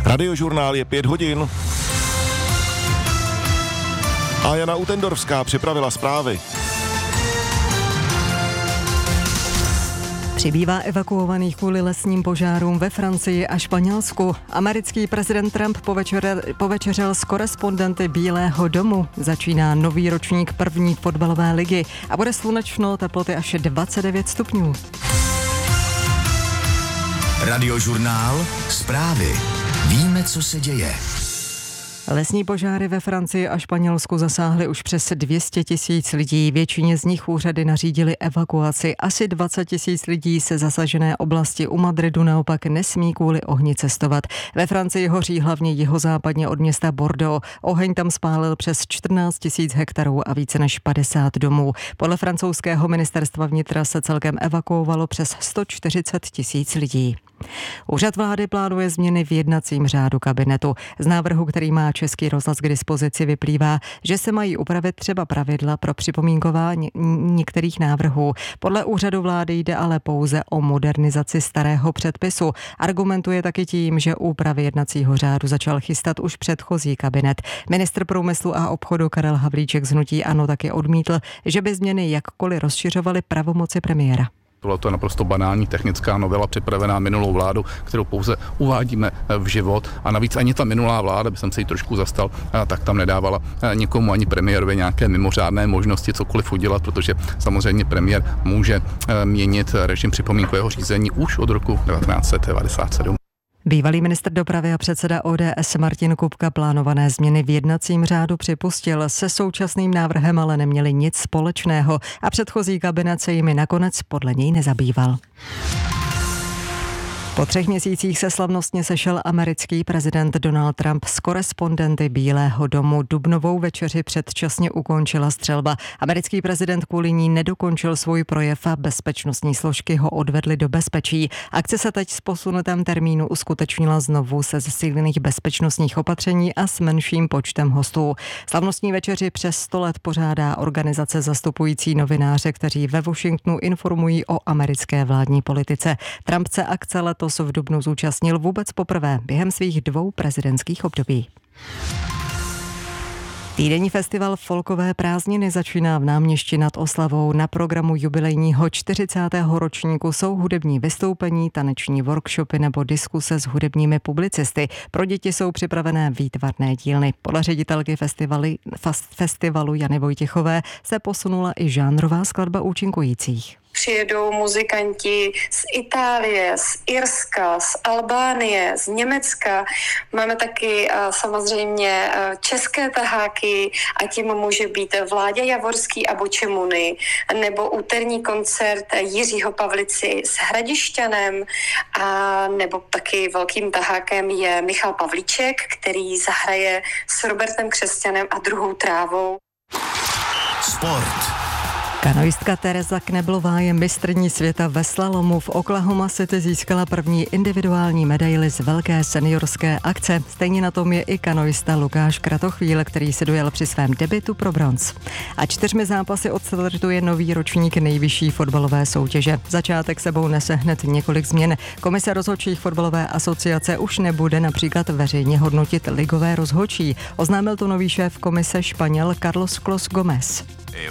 Radiožurnál je 5 hodin. A Jana Utendorská připravila zprávy. Přibývá evakuovaných kvůli lesním požárům ve Francii a Španělsku. Americký prezident Trump povečeřel s korespondenty Bílého domu. Začíná nový ročník první fotbalové ligy a bude slunečno, teploty až 29 stupňů. Radiožurnál, zprávy. Víme, co se děje. Lesní požáry ve Francii a Španělsku zasáhly už přes 200 000 lidí. Většině z nich úřady nařídily evakuaci. Asi 20 000 lidí se zasažené oblasti u Madridu naopak nesmí kvůli ohni cestovat. Ve Francii hoří hlavně jihozápadně od města Bordeaux. Oheň tam spálil přes 14 000 hektarů a více než 50 domů. Podle francouzského ministerstva vnitra se celkem evakuovalo přes 140 000 lidí. Úřad vlády plánuje změny v jednacím řádu kabinetu. Z návrhu, který má Český rozhlas k dispozici, vyplývá, že se mají upravit třeba pravidla pro připomínkování některých návrhů. Podle úřadu vlády jde ale pouze o modernizaci starého předpisu. Argumentuje taky tím, že úpravy jednacího řádu začal chystat už předchozí kabinet. Ministr průmyslu a obchodu Karel Havlíček z hnutí ANO taky odmítl, že by změny jakkoliv rozšiřovaly pravomoci premiéra. Tohle je naprosto banální technická novela připravená minulou vládu, kterou pouze uvádíme v život. A navíc ani ta minulá vláda, by jsem se jí trošku zastal, tak tam nedávala nikomu ani premiérovi nějaké mimořádné možnosti cokoliv udělat, protože samozřejmě premiér může měnit režim připomínkového řízení už od roku 1997. Bývalý ministr dopravy a předseda ODS Martin Kupka plánované změny v jednacím řádu připustil. Se současným návrhem ale neměli nic společného a předchozí kabinet se jimi nakonec podle něj nezabýval. Po 3 měsících se slavnostně sešel americký prezident Donald Trump s korespondenty Bílého domu. Dubnovou večeři předčasně ukončila střelba. Americký prezident kvůli ní nedokončil svůj projev a bezpečnostní složky ho odvedly do bezpečí. Akce se teď s posunutém termínu uskutečnila znovu se zesílených bezpečnostních opatření a s menším počtem hostů. Slavnostní večeři přes 100 let pořádá organizace zastupující novináře, kteří ve Washingtonu informují o americké vládní politice. Trump se akce letos v dubnu zúčastnil vůbec poprvé během svých 2 prezidentských období. Týdenní festival Folkové prázdniny začíná v Náměšti nad Oslavou. Na programu jubilejního 40. ročníku jsou hudební vystoupení, taneční workshopy nebo diskuse s hudebními publicisty. Pro děti jsou připravené výtvarné dílny. Podle ředitelky festivalu Jany Vojtěchové se posunula i žánrová skladba účinkujících. Přijedou muzikanti z Itálie, z Irska, z Albánie, z Německa. Máme taky samozřejmě české taháky a tím může být Vláďa Javorský a Bočemuny, nebo úterní koncert Jiřího Pavlici s Hradišťanem, a nebo taky velkým tahákem je Michal Pavlíček, který zahraje s Robertem Křesťanem a Druhou trávou. Sport. Kanoistka Tereza Kneblová je mistryní světa ve slalomu. V Oklahoma City získala první individuální medaili z velké seniorské akce. Stejně na tom je i kanoista Lukáš Kratochvíl, který se dojel při svém debutu pro bronz. A 4 zápasy odstartuje nový ročník nejvyšší fotbalové soutěže. Začátek sebou nese hned několik změn. Komise rozhodčích fotbalové asociace už nebude například veřejně hodnotit ligové rozhodčí. Oznámil to nový šéf komise Španěl Carlos Clos Gomez.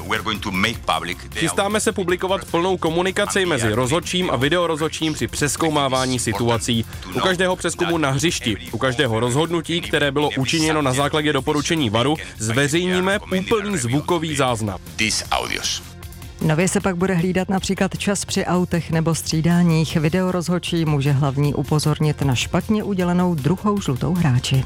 Chystáme se publikovat plnou komunikaci mezi rozhodčím a videorozhodčím při přezkoumávání situací. U každého přezkumu na hřišti, u každého rozhodnutí, které bylo učiněno na základě doporučení VARu, zveřejníme úplný zvukový záznam. Nově se pak bude hlídat například čas při autech nebo střídáních. Videorozhodčí může hlavní upozornit na špatně udělenou druhou žlutou hráči.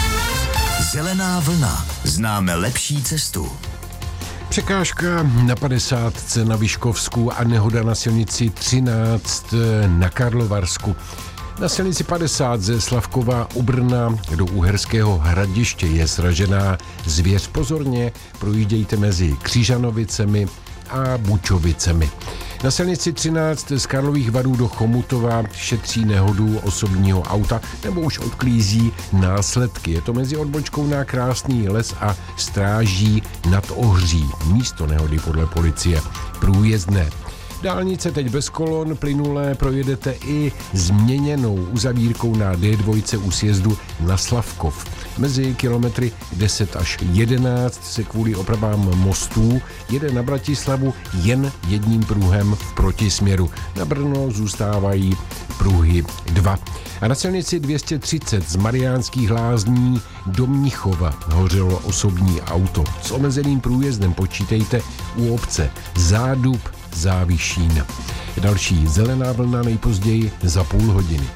Zelená vlna. Známe lepší cestu. Překážka na 50 na Vyškovsku a nehoda na silnici 13 na Karlovarsku. Na silnici 50 ze Slavkova u Brna do Uherského Hradiště je sražená zvěř. Pozorně projíždějte mezi Křižanovicemi a Bučovicemi. Na silnici 13 z Karlových Varů do Chomutova šetří nehodu osobního auta nebo už odklízí následky. Je to mezi odbočkou na Krásný les a Stráží nad Ohří. Místo nehody podle policie průjezdné. Dálnice teď bez kolon, plynulé projedete i změněnou uzavírkou na D2 u sjezdu na Slavkov. Mezi kilometry 10 až 11 se kvůli opravám mostů jede na Bratislavu jen jedním pruhem v protisměru. Na Brno zůstávají pruhy 2. A na silnici 230 z Mariánských Lázní do Mnichova hořelo osobní auto. S omezeným průjezdem počítejte u obce Zádub, Závišín. Další Zelená vlna nejpozději za půl hodiny.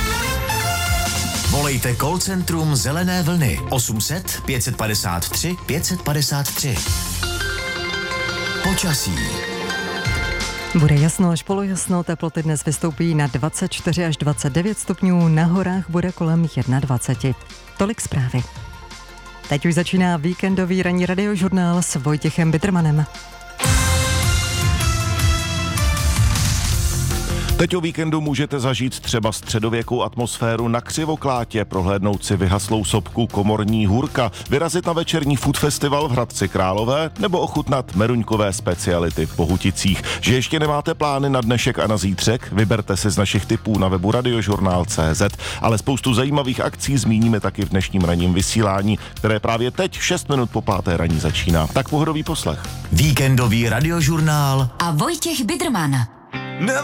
Volejte call centrum Zelené vlny 800 553 553. Počasí. Bude jasno až polojasno, teploty dnes vystoupí na 24 až 29 stupňů, na horách bude kolem 21. Tolik zprávy. Teď už začíná víkendový ranní radiožurnál s Vojtěchem Bittermanem. Teď o víkendu můžete zažít třeba středověkou atmosféru na Křivoklátě, prohlédnout si vyhaslou sopku Komorní hůrka, vyrazit na večerní food festival v Hradci Králové nebo ochutnat meruňkové speciality v Bohuticích. Že ještě nemáte plány na dnešek a na zítřek? Vyberte si z našich tipů na webu radiožurnál.cz, ale spoustu zajímavých akcí zmíníme taky v dnešním ranním vysílání, které právě teď 6 minut po 5. raní začíná. Tak pohodový poslech. Víkendový radiožurnál a Vojtěch Bitterman.